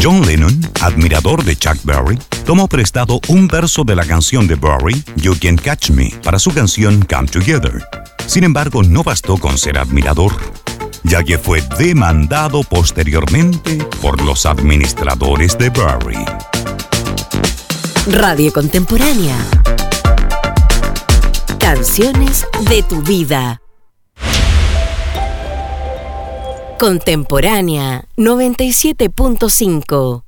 John Lennon, admirador de Chuck Berry, tomó prestado un verso de la canción de Berry, You Can Catch Me, para su canción Come Together. Sin embargo, no bastó con ser admirador, ya que fue demandado posteriormente por los administradores de Berry. Radio Contemporánea. Canciones de tu vida. Contemporánea 97.5.